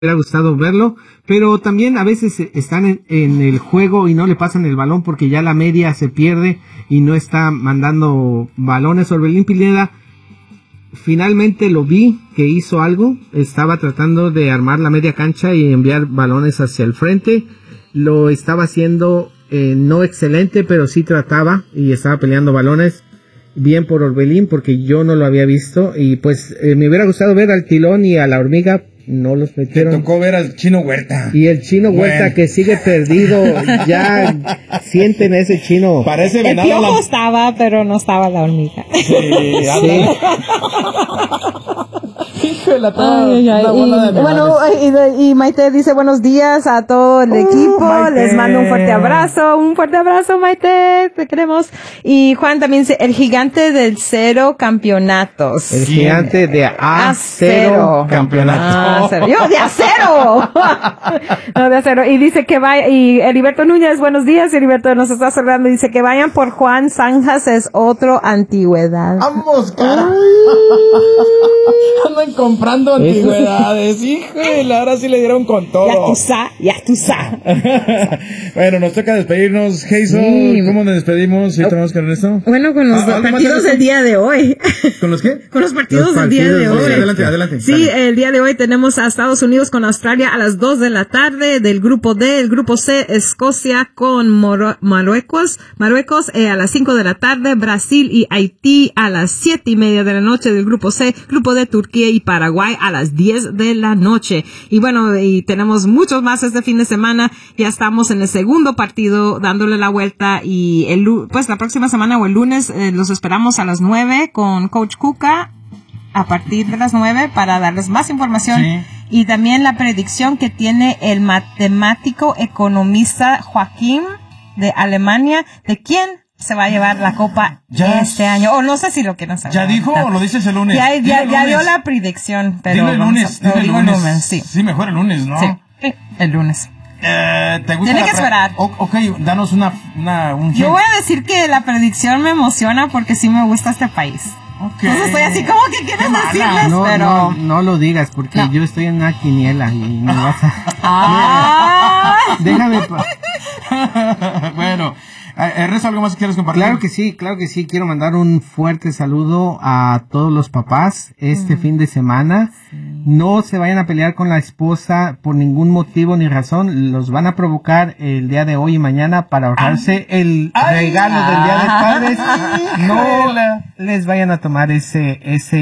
hubiera gustado verlo, pero también a veces están en el juego y no le pasan el balón porque ya la media se pierde y no está mandando balones. Orbelín Pineda finalmente lo vi que hizo algo, estaba tratando de armar la media cancha y enviar balones hacia el frente, lo estaba haciendo no excelente, pero sí trataba y estaba peleando balones. Bien por Orbelín, porque yo no lo había visto y pues me hubiera gustado ver al Tilón y a la Hormiga, no los metieron. Te tocó ver al Chino Huerta. Y el Chino Huerta que sigue perdido, ya sienten ese Chino. Parece el Piojo estaba, pero no estaba la Hormiga. Sí, sí. Y Maite dice buenos días a todo el equipo, Maite. Les mando un fuerte abrazo Maite, te queremos. Y Juan también dice el gigante del 0 campeonatos. El gigante de A0 campeonatos. Yo de acero. No, de acero. Y dice que vaya, y Heriberto Núñez, buenos días, Heriberto nos está saludando, dice que vayan por Juan Zanjas, es otro antigüedad. Vamos, cara. Andan comprando antigüedades, híjole, ahora sí le dieron con todo. Ya tú sa. Bueno, nos toca despedirnos, Jason. Sí. ¿Cómo nos despedimos? ¿Sí tenemos que Ernesto? Bueno, con los partidos del día de hoy. ¿Con los qué? Con los partidos del día de hoy. Adelante. Sí, el día de hoy tenemos a Estados Unidos con Australia a las 2 de la tarde, del grupo D, el grupo C, Escocia con Marruecos a las 5 de la tarde, Brasil y Haití a las 7:30 de la noche del grupo C, grupo D, Turquía y Paraguay a las 10 de la noche. Y bueno, y tenemos muchos más este fin de semana, ya estamos en el segundo partido dándole la vuelta y pues la próxima semana o el lunes los esperamos a las 9 con Coach Cuca a partir de las 9 para darles más información. Sí. Y también la predicción que tiene el matemático economista Joaquín de Alemania, de quién se va a llevar la copa este año. O no sé si lo quieren saber. ¿Ya dijo o lo dices el lunes? Ya dio la predicción, pero dilo el lunes. Sí. Sí, mejor el lunes, ¿no? Sí, el lunes. ¿Te gusta? Tiene que esperar. Ok, danos un Yo voy a decir que la predicción me emociona porque sí me gusta este país. Okay. Entonces estoy así como que quieres decirles, pero... No lo digas porque yo estoy en una quiniela y me vas a... Déjame... Bueno... ¿Ernesto, algo más que quieres compartir? Claro que sí. Quiero mandar un fuerte saludo a todos los papás este fin de semana. Sí. No se vayan a pelear con la esposa por ningún motivo ni razón. Los van a provocar el día de hoy y mañana para ahorrarse el regalo del Día de Padres. No les vayan a tomar esa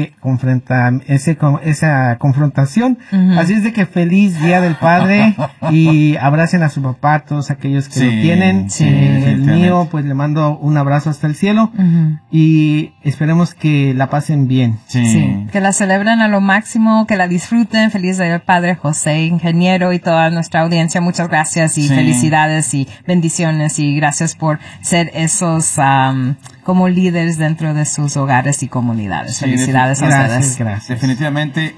confrontación. Así es de que feliz Día del Padre y abracen a su papá, todos aquellos que lo tienen. El mío, pues le mando un abrazo hasta el cielo y esperemos que la pasen bien. Sí. Que la celebren a lo máximo, que la disfruten. Feliz Día del Padre José, ingeniero, y toda nuestra audiencia. Muchas gracias y felicidades y bendiciones y gracias por ser esos como líderes dentro de sus hogares y comunidades. Felicidades a ustedes. Gracias. Definitivamente,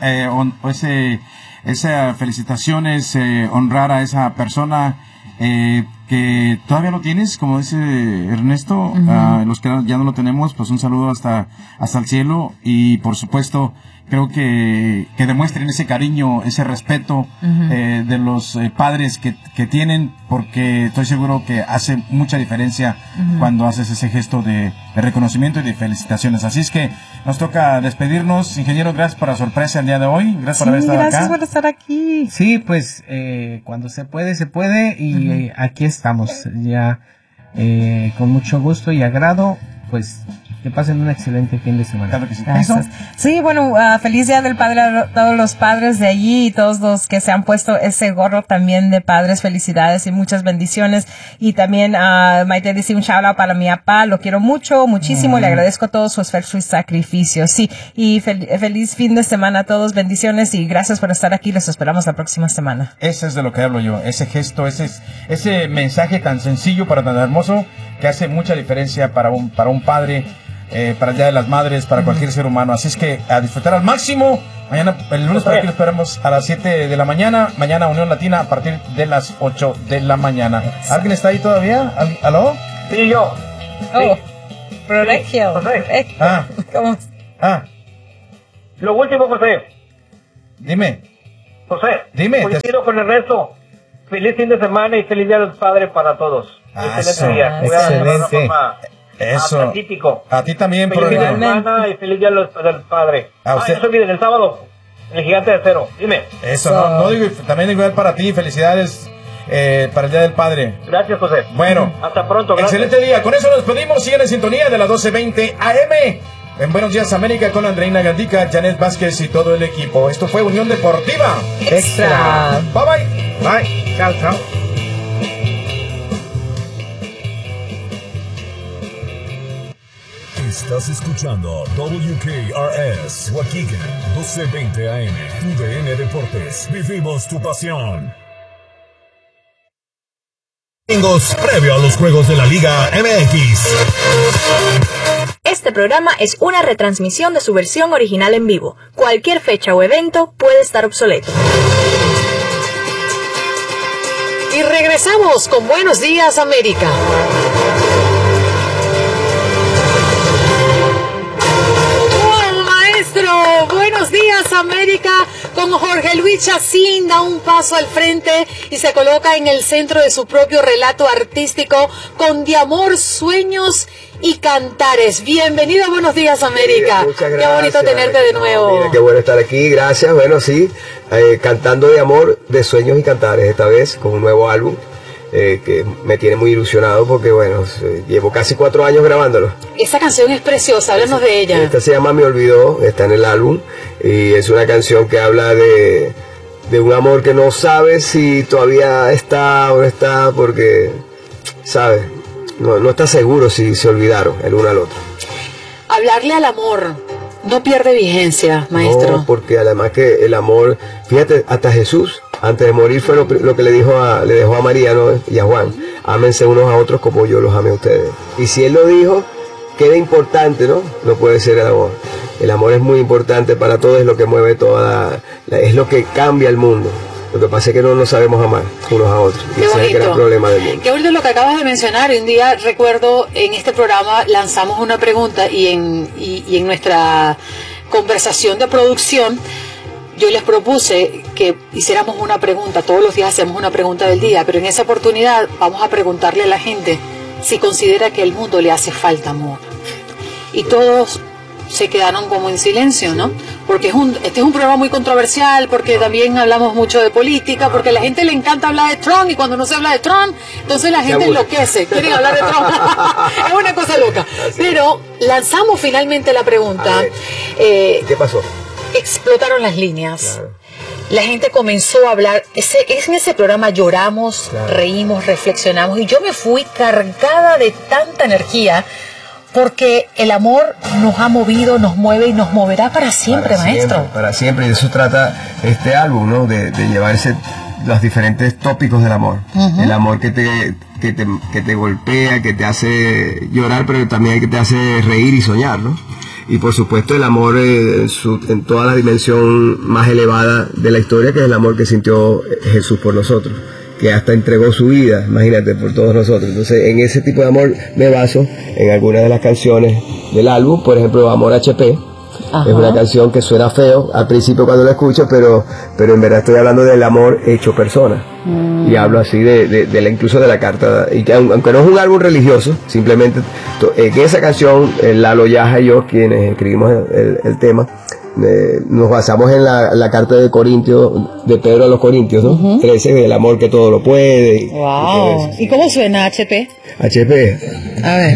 esa felicitación es honrar a esa persona que todavía lo tienes, como dice Ernesto. Los que ya no lo tenemos, pues un saludo hasta el cielo y por supuesto creo que demuestren ese cariño, ese respeto de los padres que tienen, porque estoy seguro que hace mucha diferencia cuando haces ese gesto de reconocimiento y de felicitaciones. Así es que nos toca despedirnos. Ingeniero, gracias por la sorpresa el día de hoy. Gracias por haber estado acá. Gracias por estar aquí. Sí, pues cuando se puede y aquí estamos ya con mucho gusto y agrado, pues que pasen un excelente fin de semana. Claro que sí. Gracias. Sí, bueno, feliz Día del Padre a todos los padres de allí y todos los que se han puesto ese gorro también de padres. Felicidades y muchas bendiciones. Y también Maite dice un shout out para mi papá, lo quiero muchísimo, le agradezco todo su esfuerzo y sacrificio. Sí, y feliz fin de semana a todos, bendiciones y gracias por estar aquí, los esperamos la próxima semana. Ese es de lo que hablo yo, ese gesto, ese mensaje tan sencillo pero tan hermoso que hace mucha diferencia para un padre, para el Día de las Madres, para cualquier ser humano. Así es que a disfrutar al máximo. Mañana, el lunes para aquí lo esperamos a las 7 de la mañana. Mañana Unión Latina a partir de las 8 de la mañana. ¿Alguien está ahí todavía? ¿Aló? Sí, yo. Oh, Prolegio. José. ¿Cómo? Lo último, José. Dime. José, Dime. coincido con el resto. Feliz fin de semana y feliz día del padre para todos. Excelente día. Excelente. Eso. Atípico. A ti también, Feliz fin de problema. semana y feliz día del padre. A usted. No se olviden, el sábado, el gigante de acero. Dime. Eso, no digo, también igual para ti. Felicidades para el Día del Padre. Gracias, José. Bueno. Hasta pronto. Gracias. Excelente día. Con eso nos despedimos. Sigan en sintonía de las 12:20 AM. En Buenos Días América con Andreina Gandica, Janet Vázquez y todo el equipo. Esto fue Unión Deportiva Extra. Bye bye. Bye. Chao, chao. Estás escuchando WKRS, Waukegan, 1220 AM, UDN Deportes. Vivimos tu pasión. Domingos previo a los juegos de la Liga MX. Este programa es una retransmisión de su versión original en vivo. Cualquier fecha o evento puede estar obsoleto. Y regresamos con Buenos Días América. Buenos Días América, con Jorge Luis Chacín da un paso al frente y se coloca en el centro de su propio relato artístico con De Amor, Sueños y Cantares. Bienvenido a Buenos Días América. Muchas gracias. Qué bonito tenerte de nuevo. Mira, qué bueno estar aquí, gracias. Bueno, sí, cantando De Amor, de Sueños y Cantares, esta vez con un nuevo álbum. Que me tiene muy ilusionado porque, bueno, llevo casi 4 años grabándolo. Esa canción es preciosa, háblanos de ella. Esta se llama Me Olvidó, está en el álbum y es una canción que habla de un amor que no sabes si todavía está o no está porque, ¿sabes? No está seguro si se olvidaron el uno al otro. Hablarle al amor no pierde vigencia, maestro. No, porque además que el amor, fíjate, hasta Jesús antes de morir fue lo que le dejó a María, ¿no? Y a Juan: ámense unos a otros como yo los amé a ustedes. Y si él lo dijo, queda importante, ¿no? No puede ser el amor. El amor es muy importante para todo, es lo que mueve es lo que cambia el mundo. Lo que pasa es que no nos sabemos amar unos a otros. Y ese es el gran problema del mundo. Qué bonito lo que acabas de mencionar. Un día recuerdo en este programa lanzamos una pregunta y en nuestra conversación de producción yo les propuse que hiciéramos una pregunta. Todos los días hacemos una pregunta del día, pero en esa oportunidad vamos a preguntarle a la gente si considera que al mundo le hace falta amor. Y todos se quedaron como en silencio, ¿no? Porque este es un programa muy controversial, porque también hablamos mucho de política, porque a la gente le encanta hablar de Trump, y cuando no se habla de Trump, entonces la gente enloquece, quieren hablar de Trump. Es una cosa loca. Pero lanzamos finalmente la pregunta. ¿Qué pasó? Explotaron las líneas. Claro. La gente comenzó a hablar. En ese programa lloramos, claro, reímos, reflexionamos, y yo me fui cargada de tanta energía, porque el amor nos ha movido, nos mueve y nos moverá para siempre, maestro. Para siempre, y de eso trata este álbum, ¿no? De llevarse los diferentes tópicos del amor. El amor que te golpea, que te hace llorar, pero también que te hace reír y soñar, ¿no? Y por supuesto el amor en toda la dimensión más elevada de la historia, que es el amor que sintió Jesús por nosotros, que hasta entregó su vida, imagínate, por todos nosotros. Entonces, en ese tipo de amor me baso en algunas de las canciones del álbum. Por ejemplo, Amor HP. Ajá. Es una canción que suena feo al principio cuando la escucho, pero en verdad estoy hablando del amor hecho persona. Y hablo así incluso de la carta. Y que, aunque no es un álbum religioso, simplemente en esa canción, Lalo Yaja y yo, quienes escribimos el tema, nos basamos en la carta de Corintios, de Pedro a los Corintios, ¿no? 13, del amor que todo lo puede. Wow. ¿Y cómo suena HP? HP. A ver.